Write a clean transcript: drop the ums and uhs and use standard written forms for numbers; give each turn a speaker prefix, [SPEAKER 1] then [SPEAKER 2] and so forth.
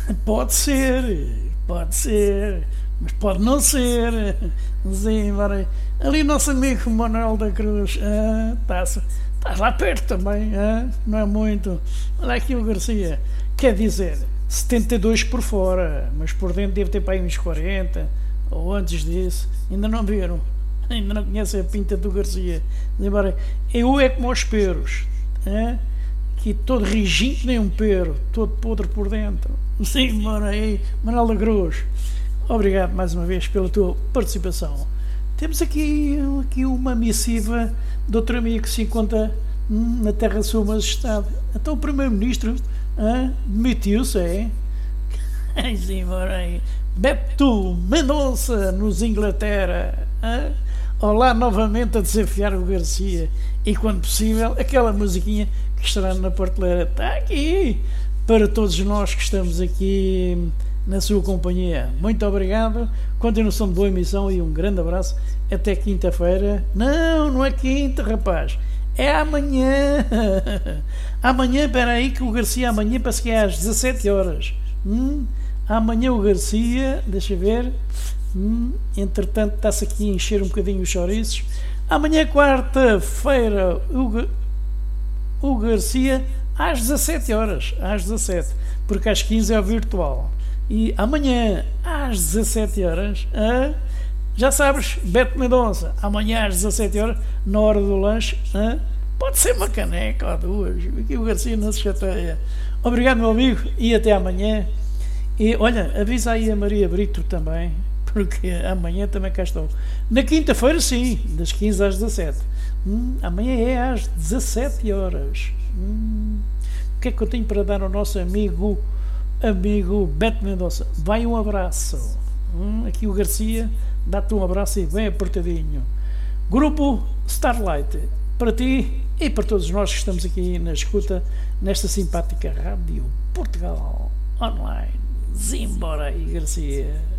[SPEAKER 1] Pode ser, mas pode não ser. Sim, bora. Ali o nosso amigo Manuel da Cruz, estás lá perto também, não é muito. Olha aqui o Garcia, quer dizer, 72 por fora, mas por dentro deve ter para aí uns 40, ou antes disso, ainda não viram, ainda não conhecem a pinta do Garcia. Embora, eu é como aos peros, aqui todo rijinho que nem um pero, todo podre por dentro. Sim, bora aí, Manuel da Cruz, obrigado mais uma vez pela tua participação. Temos aqui uma missiva de outro amigo que se encontra na terra de Sua Majestade. Então o Primeiro-Ministro demitiu-se, Sim, bora aí. Beto Mendonça, nos Inglaterra. Olá novamente a desafiar o Garcia. E quando possível, aquela musiquinha que estará na prateleira. Está aqui para todos nós que estamos aqui na sua companhia. Muito obrigado, continuação de boa emissão e um grande abraço. Até quinta-feira. Não é quinta, rapaz, é amanhã. Amanhã, espera aí que o Garcia amanhã parece que é às 17 horas. Amanhã o Garcia, deixa ver, entretanto está-se aqui a encher um bocadinho os chouriços. Amanhã, quarta-feira, o Garcia às 17 horas, porque às 15 é o virtual. E amanhã às 17 horas, já sabes, Beto Mendonça, amanhã às 17 horas, na hora do lanche, pode ser uma caneca ou duas, aqui o Garcia não se chateia. Obrigado, meu amigo, e até amanhã. E olha, avisa aí a Maria Brito também, porque amanhã também cá estou. Na quinta-feira, sim, das 15 às 17. Amanhã é às 17 horas. O que é que eu tenho para dar ao nosso amigo Beto Mendonça? Vai um abraço. Aqui o Garcia dá-te um abraço e bem apertadinho. Grupo Starlight, para ti e para todos nós que estamos aqui na escuta nesta simpática Rádio Portugal Online. Zimbora aí, Garcia.